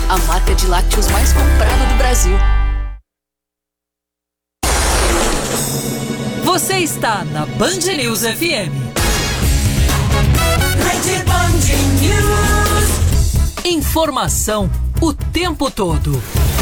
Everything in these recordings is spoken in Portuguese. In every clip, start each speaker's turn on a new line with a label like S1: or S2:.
S1: a marca de lácteos mais comprada do Brasil.
S2: Você está na Band News FM.
S3: Rede Band News.
S2: Informação o tempo todo.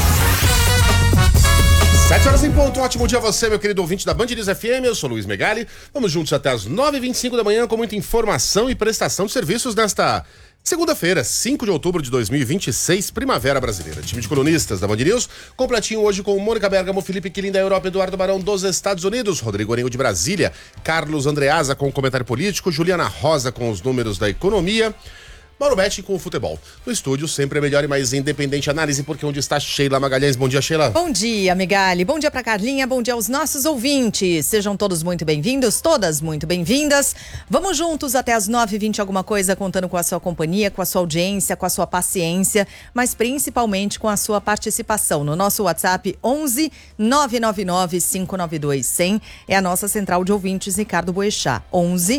S4: 7 horas em ponto, ótimo dia a você, meu querido ouvinte da Band News FM, eu sou Luiz Megali, vamos juntos até as 9h25 da manhã com muita informação e prestação de serviços nesta segunda-feira, 5 de outubro de 2026, Primavera Brasileira. Time de colunistas da Band News, completinho hoje com Mônica Bergamo, Felipe Quilin da Europa, Eduardo Barão dos Estados Unidos, Rodrigo Arengo de Brasília, Carlos Andreasa com o comentário político, Juliana Rosa com os números da economia, Mauro Betti com o futebol. No estúdio, sempre a melhor e mais independente análise, porque onde está Sheila Magalhães. Bom dia, Sheila.
S5: Bom dia, Megali. Bom dia pra Carlinha, bom dia aos nossos ouvintes. Sejam todos muito bem-vindos, todas muito bem-vindas. Vamos juntos até as 9h20 alguma coisa, contando com a sua companhia, com a sua audiência, com a sua paciência, mas principalmente com a sua participação. No nosso WhatsApp, 11 999 592 100, é a nossa central de ouvintes, Ricardo Boechat. 11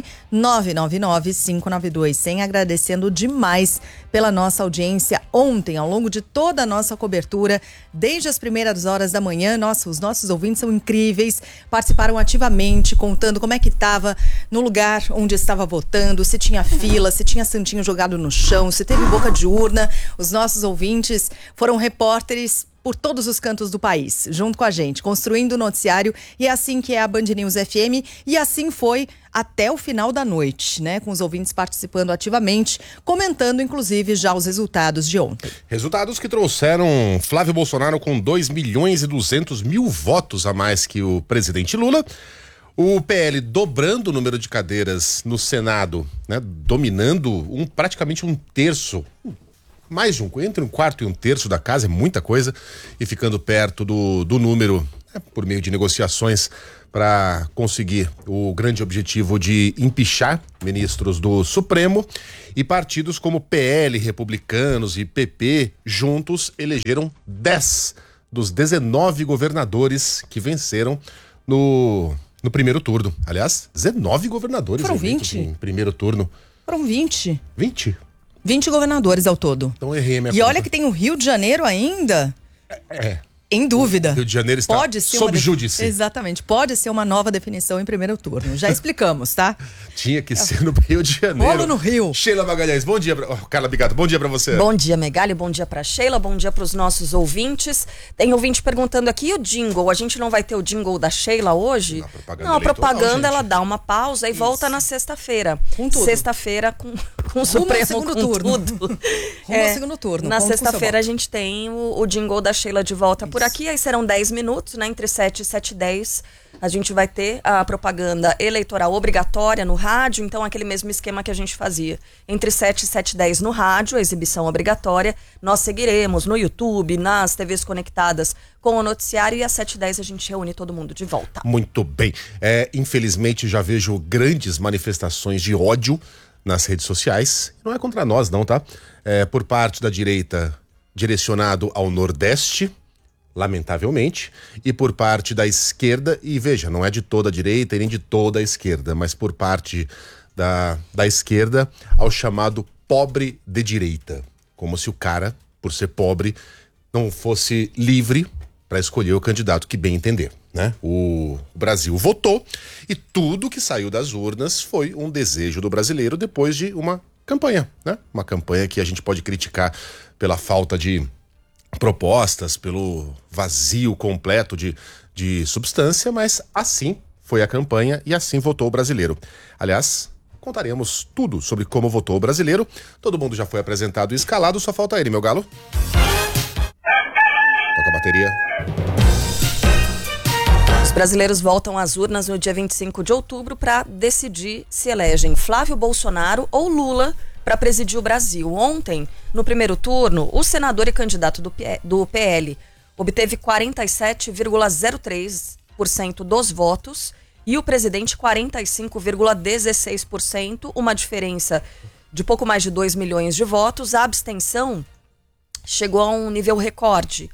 S5: 999 592 100, agradecendo demais pela nossa audiência ontem, ao longo de toda a nossa cobertura, desde as primeiras horas da manhã. Nossa, os nossos ouvintes são incríveis, participaram ativamente, contando como é que estava no lugar onde estava votando, se tinha fila, se tinha santinho jogado no chão, se teve boca de urna. Os nossos ouvintes foram repórteres por todos os cantos do país, junto com a gente, construindo o noticiário, e é assim que é a Band News FM, e assim foi até o final da noite, né? Com os ouvintes participando ativamente, comentando inclusive já os resultados de ontem.
S4: Resultados que trouxeram Flávio Bolsonaro com 2.200.000 votos a mais que o presidente Lula. O PL dobrando o número de cadeiras no Senado, né? Dominando praticamente um terço, mais de entre um quarto e um terço da casa, é muita coisa, e ficando perto do número, por meio de negociações, para conseguir o grande objetivo de empichar ministros do Supremo. E partidos como PL, Republicanos e PP, juntos, elegeram 10 dos 19 governadores que venceram no primeiro turno. Aliás, 19 governadores
S5: foram 20
S4: em primeiro turno.
S5: Foram 20.
S4: 20
S5: governadores ao todo.
S4: Então errei a minha
S5: E
S4: conta.
S5: olha que tem o Rio de Janeiro ainda. Em dúvida.
S4: Rio de Janeiro está sob júdice.
S5: Exatamente. Pode ser uma nova definição em primeiro turno. Já explicamos, tá?
S4: Tinha que ser no Rio de Janeiro.
S5: Bolo no Rio.
S4: Sheila Magalhães, bom dia. Carla Bigato, bom dia pra você.
S6: Bom dia, Megali. Bom dia pra Sheila. Bom dia pros nossos ouvintes. Tem ouvinte perguntando aqui, o jingle? A gente não vai ter o jingle da Sheila hoje? Não, a propaganda ela dá uma pausa e volta na sexta-feira.
S5: Com tudo.
S6: Sexta-feira com o Supremo,
S5: segundo
S6: com
S5: turno.
S6: tudo.
S5: Rumo ao segundo turno.
S6: Na
S5: Conto com
S6: sexta-feira a
S5: seu voto.
S6: gente tem o jingle da Sheila de volta por aqui. Aí serão 10 minutos, né? Entre 7 e 7h10. A gente vai ter a propaganda eleitoral obrigatória no rádio, então aquele mesmo esquema que a gente fazia. Entre 7 e 7h10 no rádio, a exibição obrigatória. Nós seguiremos no YouTube, nas TVs conectadas com o noticiário, e às 7h10 a gente reúne todo mundo de volta.
S4: Muito bem. Infelizmente já vejo grandes manifestações de ódio nas redes sociais. Não é contra nós não, tá? Por parte da direita, direcionado ao Nordeste, lamentavelmente, e por parte da esquerda, e veja, não é de toda a direita e nem de toda a esquerda, mas por parte da esquerda ao chamado pobre de direita, como se o cara, por ser pobre, não fosse livre para escolher o candidato que bem entender, né? O Brasil votou e tudo que saiu das urnas foi um desejo do brasileiro depois de uma campanha, né? Uma campanha que a gente pode criticar pela falta de propostas, pelo vazio completo de substância, mas assim foi a campanha e assim votou o brasileiro. Aliás, contaremos tudo sobre como votou o brasileiro. Todo mundo já foi apresentado e escalado, só falta ele, meu galo. Toca a bateria.
S6: Os brasileiros voltam às urnas no dia 25 de outubro para decidir se elegem Flávio Bolsonaro ou Lula para presidir o Brasil. Ontem, no primeiro turno, o senador e candidato do PL obteve 47,03% dos votos e o presidente 45,16%, uma diferença de pouco mais de 2 milhões de votos. A abstenção chegou a um nível recorde,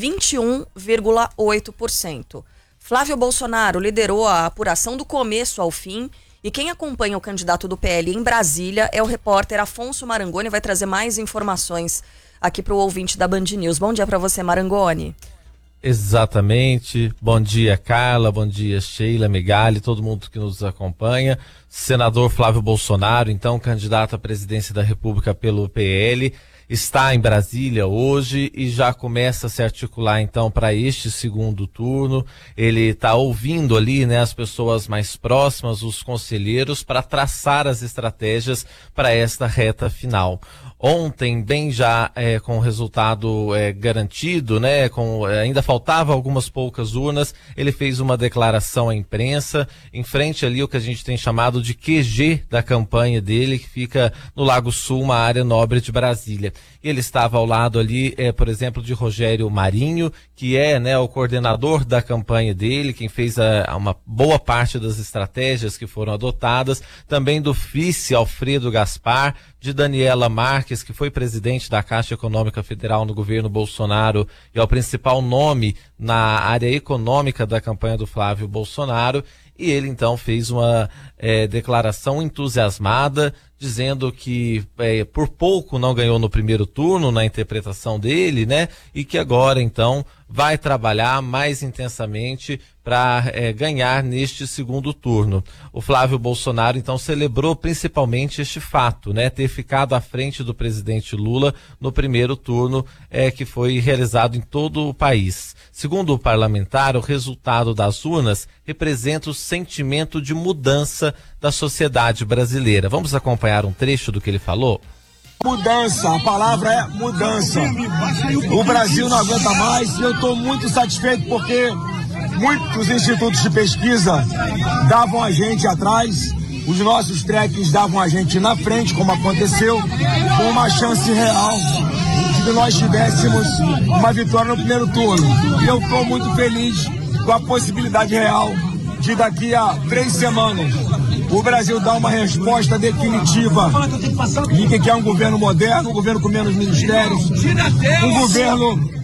S6: 21,8%. Flávio Bolsonaro liderou a apuração do começo ao fim. E quem acompanha o candidato do PL em Brasília é o repórter Afonso Marangoni, vai trazer mais informações aqui para o ouvinte da Band News. Bom dia para você, Marangoni.
S7: Exatamente. Bom dia, Carla. Bom dia, Sheila, Megali, todo mundo que nos acompanha. Senador Flávio Bolsonaro, então candidato à presidência da República pelo PL, está em Brasília hoje e já começa a se articular então para este segundo turno. Ele está ouvindo ali, né, as pessoas mais próximas, os conselheiros, para traçar as estratégias para esta reta final. Ontem, bem já com o resultado garantido, né, ainda faltava algumas poucas urnas, ele fez uma declaração à imprensa, em frente ali o que a gente tem chamado de QG da campanha dele, que fica no Lago Sul, uma área nobre de Brasília. Ele estava ao lado ali, por exemplo, de Rogério Marinho, que é, né, o coordenador da campanha dele, quem fez uma boa parte das estratégias que foram adotadas, também do vice Alfredo Gaspar, de Daniela Marques, que foi presidente da Caixa Econômica Federal no governo Bolsonaro e é o principal nome na área econômica da campanha do Flávio Bolsonaro. E ele então fez uma declaração entusiasmada, dizendo que por pouco não ganhou no primeiro turno, na interpretação dele, né? E que agora então vai trabalhar mais intensamente para ganhar neste segundo turno. O Flávio Bolsonaro então celebrou principalmente este fato, né? Ter ficado à frente do presidente Lula no primeiro turno que foi realizado em todo o país. Segundo o parlamentar, o resultado das urnas representa o sentimento de mudança da sociedade brasileira. Vamos acompanhar um trecho do que ele falou?
S8: Mudança, a palavra é mudança. O Brasil não aguenta mais e eu estou muito satisfeito porque muitos institutos de pesquisa davam a gente atrás, os nossos trekkings davam a gente na frente, como aconteceu, com uma chance real de que nós tivéssemos uma vitória no primeiro turno. E eu estou muito feliz com a possibilidade real de daqui a 3 semanas o Brasil dar uma resposta definitiva de que é um governo moderno, um governo com menos ministérios, um governo